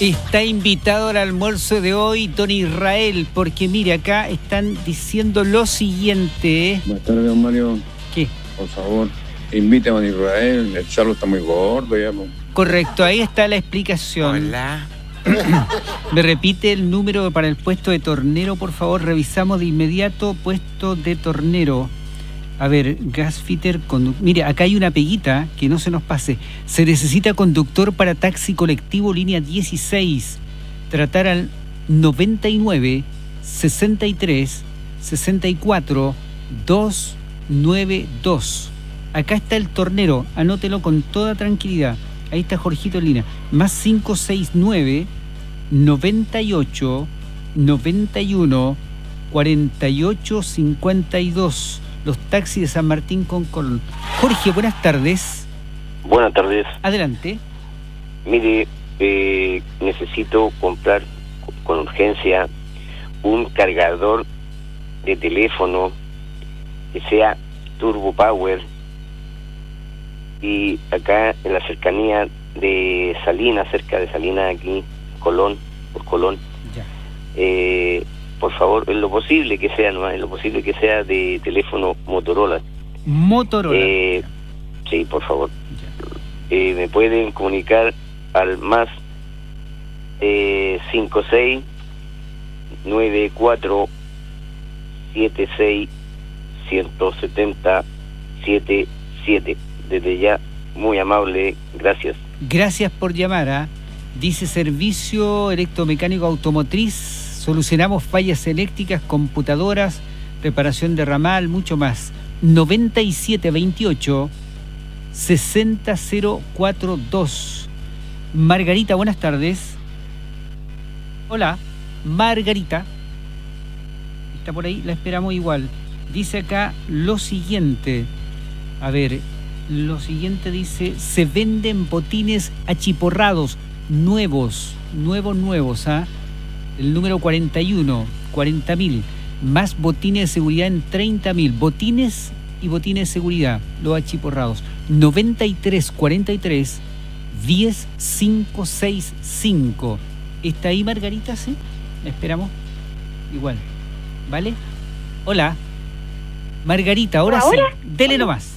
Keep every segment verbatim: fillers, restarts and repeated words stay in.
Está invitado al almuerzo de hoy don Israel, porque mire, acá están diciendo lo siguiente. Buenas tardes, don Mario. ¿Qué? Por favor, invite a don Israel, el charlo está muy gordo ya. Po. Correcto, ahí está la explicación. Hola. ¿Me repite el número para el puesto de tornero, por favor? Revisamos de inmediato puesto de tornero. A ver, gasfitter, condu- mire, acá hay una peguita, que no se nos pase. Se necesita conductor para taxi colectivo línea dieciséis. Tratar al noventa y nueve, sesenta y tres, sesenta y cuatro, doscientos noventa y dos. Acá está el tornero, anótelo con toda tranquilidad. Ahí está Jorgito en línea. Más cinco seis nueve, noventa y ocho, noventa y uno, cuarenta y ocho, cincuenta y dos. Los taxis de San Martín con Colón. Jorge, buenas tardes. Buenas tardes. Adelante. Mire, eh, necesito comprar con urgencia un cargador de teléfono que sea Turbo Power y acá en la cercanía de Salinas, cerca de Salinas aquí, Colón, por Colón. Ya. Eh, por favor, en lo posible que sea, ¿no? En lo posible que sea de teléfono Motorola. Motorola. Eh, sí, por favor. Eh, me pueden comunicar al más eh, cinco seis nueve cuatro siete seis uno siete cero siete siete. Desde ya, muy amable, gracias. Gracias por llamar. ¿eh? Dice servicio electromecánico automotriz. Solucionamos fallas eléctricas, computadoras, reparación de ramal, mucho más. noventa y siete veintiocho, sesenta cero cuarenta y dos. Margarita, buenas tardes. Hola, Margarita. Está por ahí, la esperamos igual. Dice acá lo siguiente. A ver, lo siguiente dice, se venden botines achiporrados, nuevos, nuevos, nuevos, ¿ah? El número cuarenta y uno, cuarenta mil, más botines de seguridad en treinta mil, botines y botines de seguridad, los achiporrados, noventa y tres cuarenta y tres, diez cinco seis cinco. ¿Está ahí Margarita? ¿Sí? ¿La esperamos? Igual, ¿vale? Hola, Margarita, ahora, ¿Ahora? sí, dele nomás.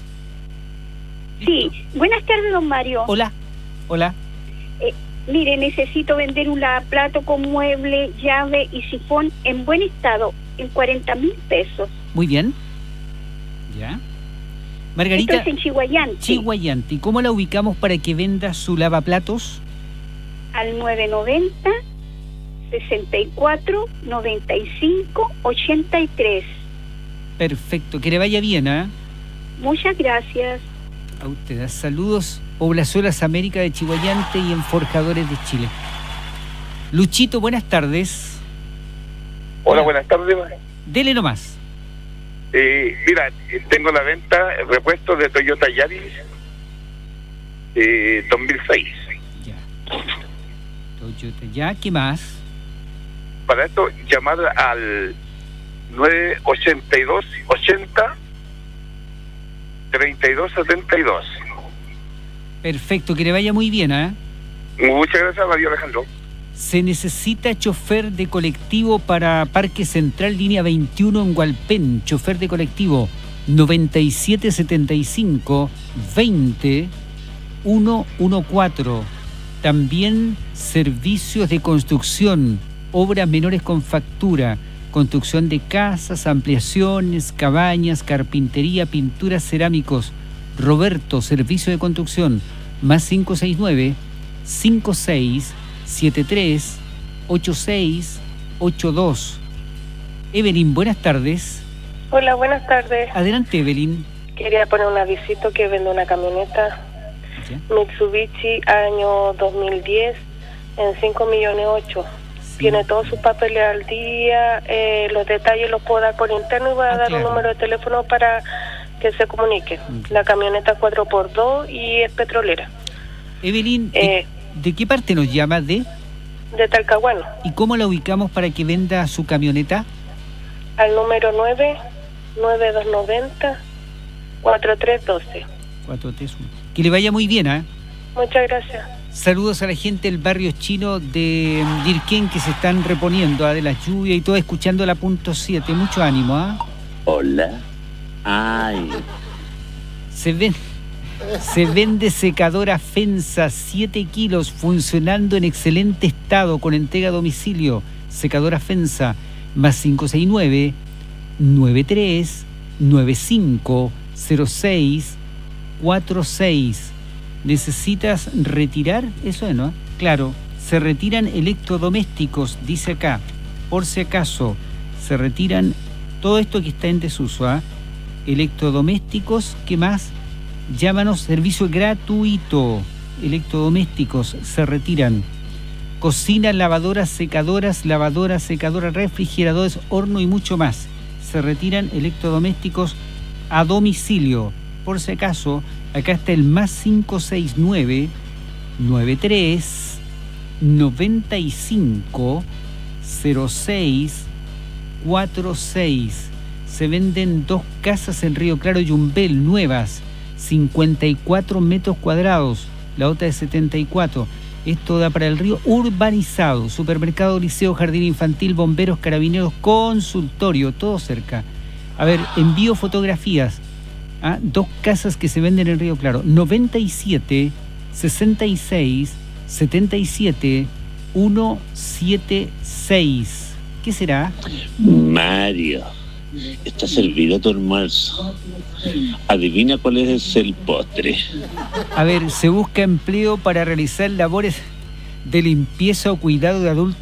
Sí, buenas tardes, don Mario. Hola, hola. Eh, mire, necesito vender un lavaplato con mueble, llave y sifón en buen estado, en cuarenta mil pesos. Muy bien. Ya. Margarita. Esto es en Chihuayante. Chihuayante. ¿Y cómo la ubicamos para que venda su lavaplatos? Al nueve noventa, sesenta y cuatro, noventa y cinco, ochenta y tres. Perfecto, que le vaya bien, ¿ah? ¿eh? Muchas gracias. A ustedes. Saludos, Poblazuelas América de Chihuayante y en Forjadores de Chile. Luchito, buenas tardes. Hola, buenas tardes. Dele nomás. Eh, mira, tengo la venta repuesto de Toyota Yaris eh, dos mil seis. Ya. Toyota, ya, ¿qué más? Para esto, llamar al nueve ochenta y dos ochenta treinta y dos setenta y dos. Perfecto, que le vaya muy bien, ¿eh? Muchas gracias, Mario Alejandro. Se necesita chofer de colectivo para Parque Central, línea veintiuno en Hualpén. Chofer de colectivo noventa y siete setenta y cinco veinte ciento catorce. También servicios de construcción, obras menores con factura, construcción de casas, ampliaciones, cabañas, carpintería, pinturas, cerámicos. Roberto, servicio de construcción, más cinco seis nueve, cinco seis siete tres, ocho seis ocho dos. Evelyn, buenas tardes. Hola, buenas tardes. Adelante, Evelyn. Quería poner un avisito que vendo una camioneta ¿Ya? Mitsubishi año dos mil diez en cinco millones ocho. Sí. Tiene todos sus papeles al día, eh, los detalles los puedo dar por interno y voy a Ah, dar claro. un número de teléfono para que se comunique. Ok. La camioneta cuatro por dos y es petrolera. Evelyn, Eh, ¿de qué parte nos llama? ¿De? de Talcahuano, ¿Y cómo la ubicamos para que venda su camioneta? al número nueve nueve dos nueve cero cuatro tres uno dos. cuatro tres uno. Que le vaya muy bien, ¿ah? ¿eh? Muchas gracias. Saludos a la gente del barrio chino de Dirquén que se están reponiendo ¿ah? de la lluvia y todo, escuchando la punto siete. Mucho ánimo, ¿ah? Hola. Ay. Se ven, se vende secadora Fensa siete kilos funcionando en excelente estado con entrega a domicilio. Secadora Fensa más cinco seis nueve, nueve tres, nueve cinco, cero seis, cuatro seis. ¿Necesitas retirar? Eso es, ¿no? Claro, se retiran electrodomésticos, dice acá. Por si acaso, se retiran todo esto que está en desuso, ¿ah? Electrodomésticos, ¿qué más? Llámanos, servicio gratuito. Electrodomésticos se retiran. Cocina, lavadoras, secadoras, lavadoras, secadoras, refrigeradores, horno y mucho más. Se retiran electrodomésticos a domicilio. Por si acaso, acá está el más cinco seis nueve, nueve tres, noventa y cinco, cero seis, cuatro seis. Se venden dos casas en Río Claro y Yumbel, nuevas, cincuenta y cuatro metros cuadrados, la otra de setenta y cuatro. Esto da para el río urbanizado, supermercado, liceo, jardín infantil, bomberos, carabineros, consultorio, todo cerca. A ver, envío fotografías. ¿Ah? Dos casas que se venden en Río Claro, noventa y siete, sesenta y seis, setenta y siete, ciento setenta y seis. ¿Qué será? Mario, está servido tu almuerzo. Adivina cuál es el postre. A ver, se busca empleo para realizar labores de limpieza o cuidado de adultos